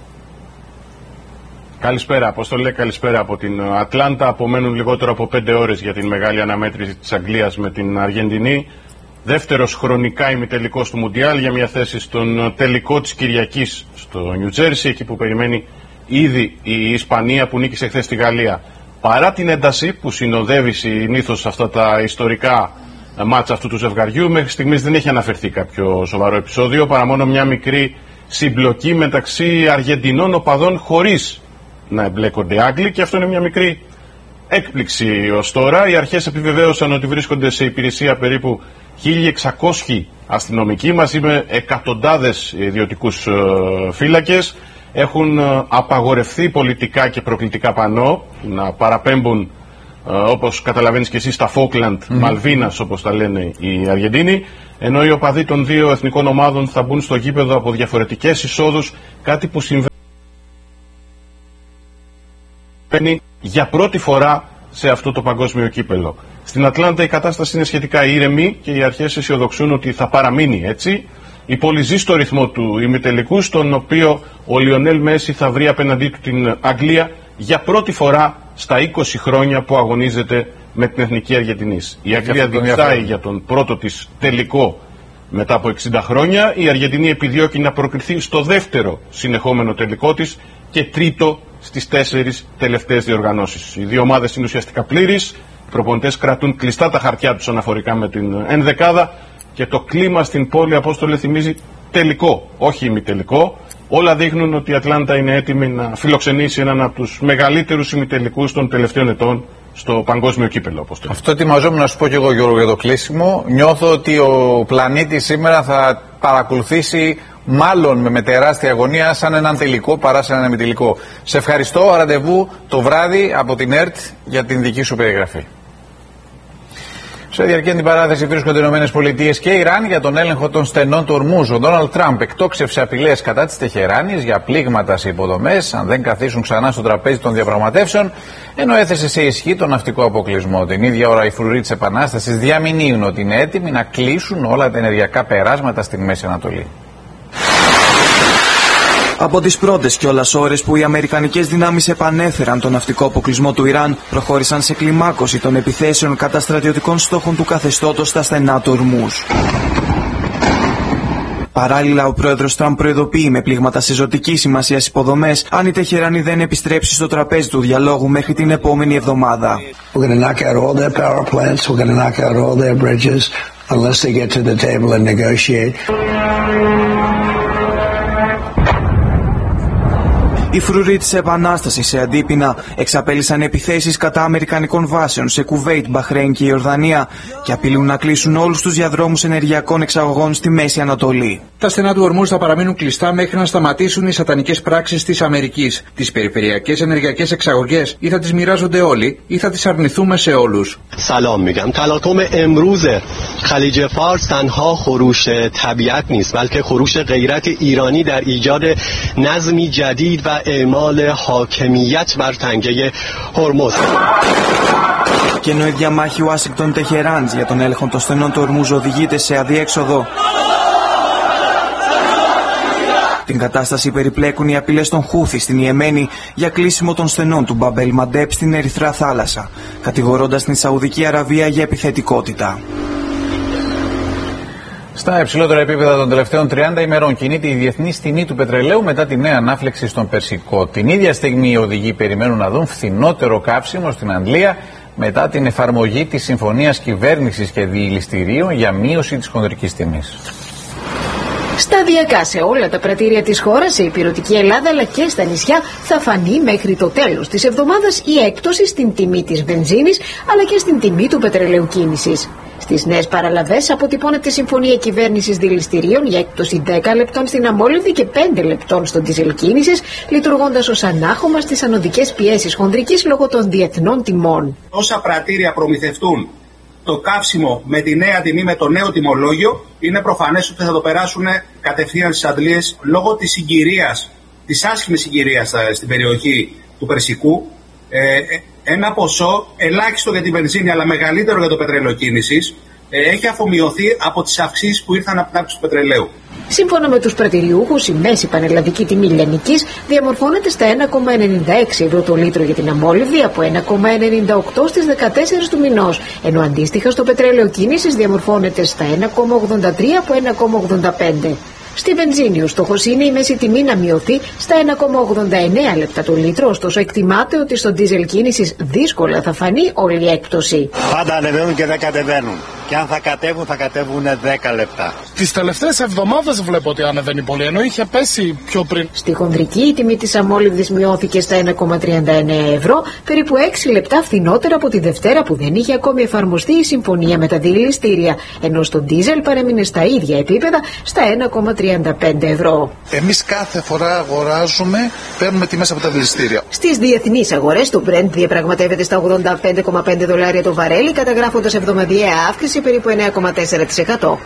Καλησπέρα, Αποστολέ, καλησπέρα από την Ατλάντα. Απομένουν λιγότερο από πέντε ώρες για την μεγάλη αναμέτρηση της Αγγλίας με την Αργεντινή. Δεύτερος χρονικά ημιτελικός του Μουντιάλ για μια θέση στον τελικό της Κυριακής στο Νιου Τζέρσι, εκεί που περιμένει ήδη η Ισπανία που νίκησε χθες στη Γαλλία. Παρά την ένταση που συνοδεύει συνήθως αυτά τα ιστορικά μάτσα αυτού του ζευγαριού, μέχρι στιγμής δεν έχει αναφερθεί κάποιο σοβαρό επεισόδιο, παρά μόνο μια μικρή συμπλοκή μεταξύ Αργεντινών οπαδών χωρίς να εμπλέκονται Άγγλοι, και αυτό είναι μια μικρή έκπληξη ως τώρα. Οι αρχές επιβεβαίωσαν ότι βρίσκονται σε υπηρεσία περίπου χίλια εξακόσιοι αστυνομικοί μαζί με εκατοντάδες ιδιωτικούς ε, φύλακες. Έχουν ε, απαγορευτεί πολιτικά και προκλητικά πανό να παραπέμπουν, ε, όπως καταλαβαίνεις και εσύ, στα Falkland, mm. Μαλβίνας όπως τα λένε οι Αργεντίνοι, ενώ οι οπαδοί των δύο εθνικών ομάδων θα μπουν στο γήπεδο από διαφορετικές εισόδους, κάτι που συμβαίνει για πρώτη φορά σε αυτό το παγκόσμιο κύπελο. Στην Ατλάντα η κατάσταση είναι σχετικά ήρεμη και οι αρχές αισιοδοξούν ότι θα παραμείνει έτσι. Η πόλη ζει στο ρυθμό του ημιτελικού, στον οποίο ο Λιονέλ Μέση θα βρει απέναντί του την Αγγλία για πρώτη φορά στα είκοσι χρόνια που αγωνίζεται με την εθνική Αργεντινής. Η Αγγλία δικτάει για τον πρώτο της τελικό μετά από εξήντα χρόνια. Η Αργεντινή επιδιώκει να προκριθεί στο δεύτερο συνεχόμενο τελικό της και τρίτο στις τέσσερις τελευταίες διοργανώσεις. Οι δύο ομάδες είναι ουσιαστικά πλήρεις. Οι προπονητές κρατούν κλειστά τα χαρτιά τους αναφορικά με την ενδεκάδα και το κλίμα στην πόλη, Απόστολε, θυμίζει τελικό, όχι ημιτελικό. Όλα δείχνουν ότι η Ατλάντα είναι έτοιμη να φιλοξενήσει έναν από τους μεγαλύτερους ημιτελικούς των τελευταίων ετών στο παγκόσμιο κύπελο. Απόστολε. Αυτό ετοιμαζόμουν να σου πω και εγώ, Γιώργο, για το κλείσιμο. Νιώθω ότι ο πλανήτης σήμερα θα παρακολουθήσει μάλλον με, με τεράστια αγωνία σαν έναν τελικό παρά σαν έναν ημιτελικό. Σε ευχαριστώ. Ραντεβού το βράδυ από την ΕΡΤ για την δική σου περιγραφή. Σε διαρκή αντιπαράθεση βρίσκονται οι ΗΠΑ και Ιράν για τον έλεγχο των στενών του Ορμούζ. Ο Ντόναλντ Τραμπ εκτόξευσε απειλές κατά της Τεχεράνης για πλήγματα σε υποδομές αν δεν καθίσουν ξανά στο τραπέζι των διαπραγματεύσεων, ενώ έθεσε σε ισχύ τον ναυτικό αποκλεισμό. Την ίδια ώρα οι φρουροί της Επανάστασης διαμηνύουν ότι είναι έτοιμοι να κλείσουν όλα τα ενεργειακά περάσματα στη Μέση Ανατολή. Από τις πρώτες κιόλας ώρες που οι αμερικανικές δυνάμεις επανέφεραν τον ναυτικό αποκλεισμό του Ιράν, προχώρησαν σε κλιμάκωση των επιθέσεων κατά στρατιωτικών στόχων του καθεστώτος στα στενά του Ορμούζ. Παράλληλα, ο πρόεδρος Τραμπ προειδοποιεί με πλήγματα σε ζωτικής σημασίας υποδομές αν η Τεχεράνη δεν επιστρέψει στο τραπέζι του διαλόγου μέχρι την επόμενη εβδομάδα. We're going to knock out all their power plants. We're going to knock out all their bridges unless they get to the table and negotiate. Οι φρουροί της Επανάστασης σε Αντίπεινα εξαπέλυσαν επιθέσεις κατά αμερικανικών βάσεων σε Κουβέιτ, Μπαχρέιν και Ιορδανία και απειλούν να κλείσουν όλους τους διαδρόμους ενεργειακών εξαγωγών στη Μέση Ανατολή. Τα στενά του Ορμούζ θα παραμείνουν κλειστά μέχρι να σταματήσουν οι σατανικές πράξεις της Αμερικής. Τις περιφερειακές ενεργειακές εξαγωγές ή θα τις μοιράζονται όλοι ή θα τις αρνηθούμε σε όλους. سلام میگم تلاطم امروز خلیج فارس تنها خروش طبیعت نیست بلکه خروش غیرت ایرانی در ایجاد نظمی جدید و اعمال حاکمیت بر تنگه هرمز. Και ενώ η διαμάχη Ουάσιγκτον-Τεχεράνης για τον έλεγχο των στενών του Ορμούζ οδηγείται σε αδιέξοδο, την κατάσταση περιπλέκουν οι απειλές των Χούθι στην Ιεμένη για κλείσιμο των στενών του Μπαμπέλ Μαντέπ στην Ερυθρά Θάλασσα, κατηγορώντας την Σαουδική Αραβία για επιθετικότητα. Στα υψηλότερα επίπεδα των τελευταίων τριάντα ημερών κινείται η διεθνής τιμή του πετρελαίου μετά τη νέα ανάφλεξη στον Περσικό. Την ίδια στιγμή οι οδηγοί περιμένουν να δουν φθηνότερο καύσιμο στην Αγγλία μετά την εφαρμογή της συμφωνίας κυβέρνησης και διηλιστηρίων για μείωση της χονδρικής τιμής. Σταδιακά σε όλα τα πρατήρια της χώρας, σε υπηρετική Ελλάδα αλλά και στα νησιά, θα φανεί μέχρι το τέλος της εβδομάδας η έκπτωση στην τιμή της βενζίνης αλλά και στην τιμή του πετρελαίου κίνησης. Στις νέες παραλαβές αποτυπώνεται συμφωνία κυβέρνησης δηληστηρίων για έκπτωση δέκα λεπτών στην αμόλυβδη και πέντε λεπτών στον ντίζελ κίνησης, λειτουργώντας ως ανάχωμα στις ανωδικές πιέσεις χονδρικής λόγω των διεθνών τιμών. Όσα πρατήρια προμηθευτούν το καύσιμο με τη νέα τιμή, με το νέο τιμολόγιο, είναι προφανές ότι θα το περάσουν κατευθείαν στις αντλίες λόγω της συγκυρίας, της άσχημης συγκυρίας στην περιοχή του Περσικού. Ε, ένα ποσό ελάχιστο για τη βενζίνη αλλά μεγαλύτερο για το πετρέλαιο κίνησης ε, έχει αφομοιωθεί από τις αυξήσεις που ήρθαν από την αύξηση του πετρελαίου. Σύμφωνα με τους πρατηριούχους, η μέση πανελλαδική τιμή λιανικής διαμορφώνεται στα ένα κόμμα ενενήντα έξι ευρώ το λίτρο για την αμόλυβδη από ένα κόμμα ενενήντα οκτώ στις δεκατέσσερις του μηνός, ενώ αντίστοιχα στο πετρέλαιο κίνησης διαμορφώνεται στα ένα κόμμα ογδόντα τρία από ένα κόμμα ογδόντα πέντε. Στη βενζίνη ο στόχος είναι η μέση τιμή να μειωθεί στα ένα κόμμα ογδόντα εννέα λεπτά το λίτρο, ωστόσο εκτιμάται ότι στο ντίζελ κίνησης δύσκολα θα φανεί όλη η έκπτωση. Πάντα ανεβαίνουν και δεν κατεβαίνουν. Και αν θα κατέβουν, θα κατέβουν δέκα λεπτά. Τις τελευταίες εβδομάδες βλέπω ότι ανεβαίνει πολύ, ενώ είχε πέσει πιο πριν. Στη χονδρική η τιμή της αμόλυβδης μειώθηκε στα ένα κόμμα τριάντα εννέα ευρώ, περίπου έξι λεπτά φθηνότερα από τη Δευτέρα που δεν είχε ακόμη εφαρμοστεί η συμφωνία με τα διηληστήρια, ενώ στο ντίζελ παρέμεινε στα ίδια επίπεδα στα ένα κόμμα τριάντα πέντε ευρώ. Εμείς κάθε φορά αγοράζουμε, παίρνουμε τιμές από τα διηληστήρια. Στις διεθνείς αγορές το Brent διαπραγματεύεται στα ογδόντα πέντε κόμμα πέντε δολάρια το βαρέλι, καταγράφοντας εβδομαδιαία αύξηση περίπου εννέα κόμμα τέσσερα τοις εκατό.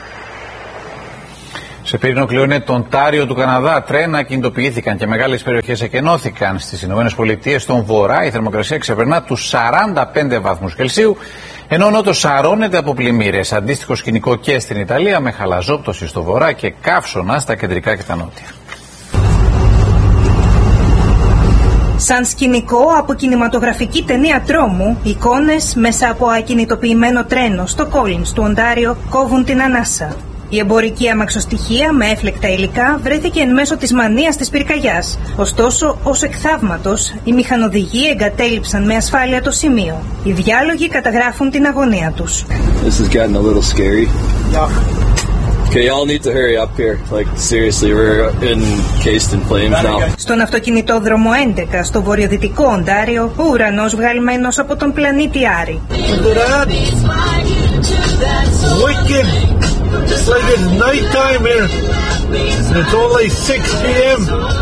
Σε πύρινο κλειώνει τον Τάριο του Καναδά. Τρένα κινητοποιήθηκαν και μεγάλες περιοχές εκενώθηκαν. Στις Ηνωμένες Πολιτείες, στον βορρά, η θερμοκρασία ξεπερνά τους σαράντα πέντε βαθμούς Κελσίου, ενώ ο νότος σαρώνεται από πλημμύρες. Αντίστοιχο σκηνικό και στην Ιταλία, με χαλαζόπτωση στο βορρά και καύσωνα στα κεντρικά και τα νότια. Σαν σκηνικό από κινηματογραφική ταινία τρόμου, εικόνες μέσα από ακινητοποιημένο τρένο στο Collins του Οντάριο κόβουν την ανάσα. Η εμπορική αμαξοστοιχεία με έφλεκτα υλικά βρέθηκε εν μέσω της μανίας της πυρκαγιάς. Ωστόσο, ως εκ θαύματος, οι μηχανοδηγοί εγκατέλειψαν με ασφάλεια το σημείο. Οι διάλογοι καταγράφουν την αγωνία τους. This is getting a little scary. Yeah. Okay, y'all need to hurry up here. Like, seriously, we're encased in flames now. Στον αυτοκινητόδρομο έντεκα, στο βορειοδυτικό Οντάριο, ο ουρανός βγαλμένος από τον πλανήτη Άρη. It's like it's night time here. It's only six p m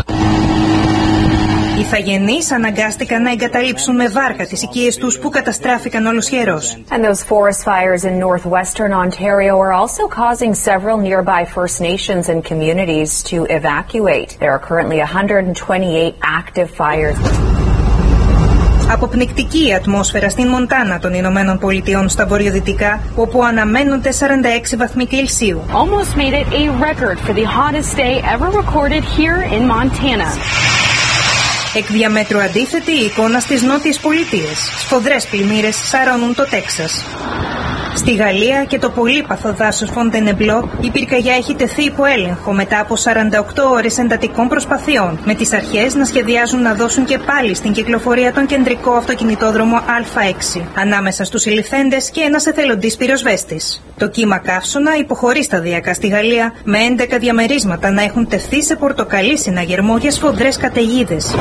Οι ηθαγενείς αναγκάστηκαν να εγκαταλείψουν με βάρκα τις οικίες τους που καταστράφηκαν ολοσχερώς. And those forest fires in northwestern Ontario are also causing several nearby First Nations and communities to evacuate. There are currently one hundred twenty-eight active fires. Αποπνικτική η ατμόσφαιρα στην Μοντάνα των Ηνωμένων Πολιτειών στα βορειοδυτικά, όπου αναμένονται σαράντα έξι βαθμοί Κελσίου. Almost made it a record for the hottest day ever recorded here in Montana. Εκ διαμέτρου αντίθετη η εικόνα στις νότιες πολιτείες. Σφοδρές πλημμύρες σαρώνουν το Τέξας. Στη Γαλλία και το πολύπαθο δάσος Φοντενεμπλό, η πυρκαγιά έχει τεθεί υπό έλεγχο μετά από σαράντα οκτώ ώρες εντατικών προσπαθειών, με τις αρχές να σχεδιάζουν να δώσουν και πάλι στην κυκλοφορία τον κεντρικό αυτοκινητόδρομο Α έξι, ανάμεσα στους συλληφθέντες και ένας εθελοντής πυροσβέστης. Το κύμα καύσωνα υποχωρεί σταδιακά στη Γαλλία, με έντεκα διαμερίσματα να έχουν τεθεί σε πορτοκαλί συναγερμό για σφοδρές καταιγίδες.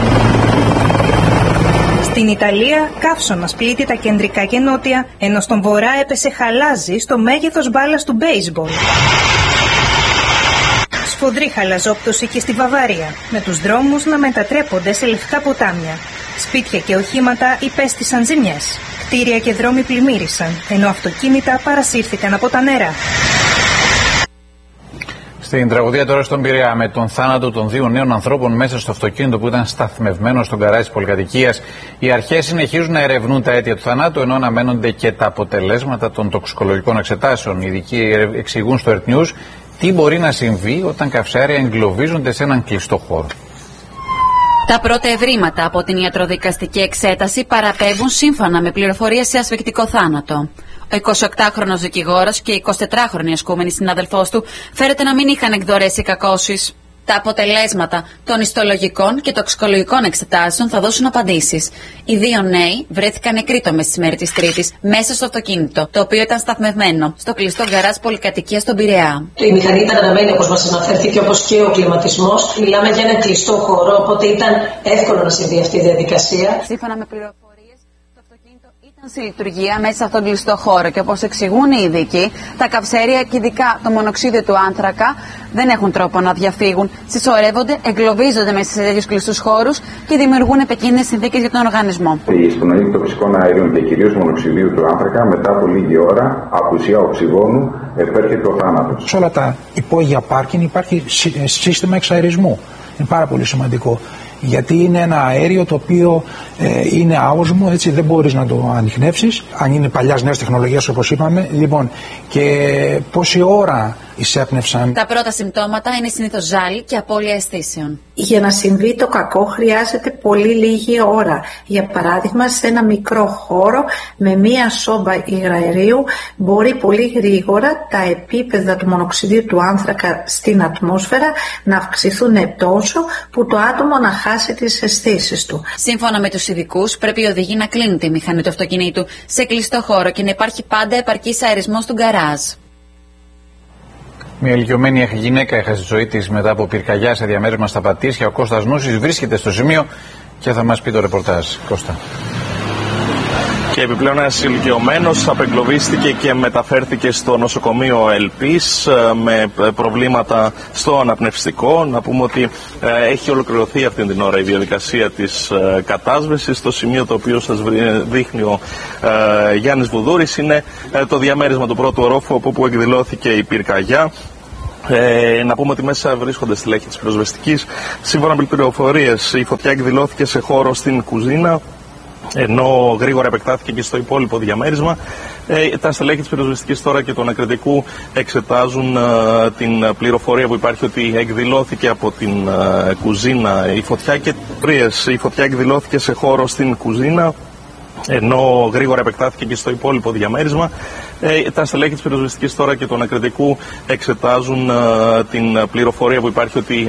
Στην Ιταλία, καύσωνας πλήττει τα κεντρικά και νότια, ενώ στον βορρά έπεσε χαλάζι στο μέγεθος μπάλας του μπέισμπολ. Σφοδρή χαλαζόπτωση και στη Βαβαρία, με τους δρόμους να μετατρέπονται σε λευκά ποτάμια. Σπίτια και οχήματα υπέστησαν ζημιές. Κτίρια και δρόμοι πλημμύρισαν, ενώ αυτοκίνητα παρασύρθηκαν από τα νερά. Στην τραγωδία τώρα στον Πειραιά, με τον θάνατο των δύο νέων ανθρώπων μέσα στο αυτοκίνητο που ήταν σταθμευμένο στον γκαράζ της πολυκατοικίας, οι αρχές συνεχίζουν να ερευνούν τα αίτια του θανάτου, ενώ αναμένονται και τα αποτελέσματα των τοξικολογικών εξετάσεων. Οι ειδικοί εξηγούν στο Earth News τι μπορεί να συμβεί όταν καυσαέρια εγκλωβίζονται σε έναν κλειστό χώρο. Τα πρώτα ευρήματα από την ιατροδικαστική εξέταση παραπέμπουν σύμφωνα με πληροφορίες σε ασφυκτικό θάνατο. Ο εικοσιοκτάχρονος δικηγόρος και η εικοσιτετράχρονη ασκούμενη συνάδελφός του φέρεται να μην είχαν εκδορέσει κακώσεις. Τα αποτελέσματα των ιστολογικών και τοξικολογικών εξετάσεων θα δώσουν απαντήσεις. Οι δύο νέοι βρέθηκαν νεκροί το μεσημέρι της Τρίτης μέσα στο αυτοκίνητο, το οποίο ήταν σταθμευμένο στο κλειστό γκαράζ πολυκατοικίας στον Πειραιά. Η μηχανή ήταν αναμένη, όπως μας αναφέρθηκε, όπως και ο κλιματισμός. Μιλάμε για ένα κλειστό χώρο, οπότε ήταν εύκολο να συμβεί αυτή η διαδικασία. Σύμφωνα με πληροφορίες, ήταν σε λειτουργία μέσα σε αυτόν τον κλειστό χώρο και όπως εξηγούν οι ειδικοί, τα καυσαέρια και ειδικά το μονοξίδιο του άνθρακα δεν έχουν τρόπο να διαφύγουν. Συσσωρεύονται, εγκλωβίζονται μέσα σε τέτοιους κλειστούς χώρους και δημιουργούν επικίνδυνες συνθήκες για τον οργανισμό. Η εισπνοή τοξικών αερίων και κυρίως μονοξιδίου του άνθρακα μετά από λίγη ώρα, απουσία οξυγόνου, επέρχεται ο θάνατος. Σε όλα τα υπόγεια πάρκινγκ υπάρχει σύστημα εξαερισμού. Είναι πάρα πολύ σημαντικό. Γιατί είναι ένα αέριο το οποίο ε, είναι άοσμο, έτσι δεν μπορείς να το ανιχνεύσεις, αν είναι παλιάς νέας τεχνολογίας όπως είπαμε. Λοιπόν, και πόση ώρα εισέπνευσαν. Τα πρώτα συμπτώματα είναι συνήθως ζάλι και απώλεια αισθήσεων. Για να συμβεί το κακό χρειάζεται πολύ λίγη ώρα. Για παράδειγμα, σε ένα μικρό χώρο με μία σόμπα υγραερίου μπορεί πολύ γρήγορα τα επίπεδα του μονοξιδίου του άνθρακα στην ατμόσφαιρα να αυξηθούν τόσο που το άτομο να χάσει τις αισθήσεις του. Σύμφωνα με τους ειδικούς, πρέπει οι οδηγοί να κλείνουν τη μηχανή του αυτοκινήτου σε κλειστό χώρο και να υπάρχει πάντα επαρκής αερισμός του γκαράζ. Μια ηλικιωμένη γυναίκα έχασε τη ζωή της μετά από πυρκαγιά σε διαμέρισμα στα Πατήσια. Ο Κώστας Νούσης βρίσκεται στο σημείο και θα μας πει το ρεπορτάζ. Κώστα. Και επιπλέον ένας ηλικιωμένος απεγκλωβίστηκε και μεταφέρθηκε στο νοσοκομείο Ελπής με προβλήματα στο αναπνευστικό. Να πούμε ότι έχει ολοκληρωθεί αυτή την ώρα η διαδικασία της κατάσβεσης. Στο σημείο το οποίο σας δείχνει ο Γιάννης Βουδούρης είναι το διαμέρισμα του πρώτου ορόφου από όπου εκδηλώθηκε η πυρκαγιά. Ε, να πούμε ότι μέσα βρίσκονται στελέχη της πυροσβεστικής. Σύμφωνα με πληροφορίες, η φωτιά εκδηλώθηκε σε χώρο στην κουζίνα, ενώ γρήγορα επεκτάθηκε και στο υπόλοιπο διαμέρισμα. Ε, τα στελέχη της πυροσβεστικής τώρα και του ανακριτικού εξετάζουν ε, την πληροφορία που υπάρχει ότι εκδηλώθηκε από την ε, κουζίνα η φωτιά και η φωτιά εκδηλώθηκε σε χώρο στην κουζίνα, ενώ γρήγορα επεκτάθηκε και στο υπόλοιπο διαμέρισμα. Ε, τα στελέχη της πυροσβεστικής τώρα και του ανακριτικού εξετάζουν ε, την πληροφορία που υπάρχει ότι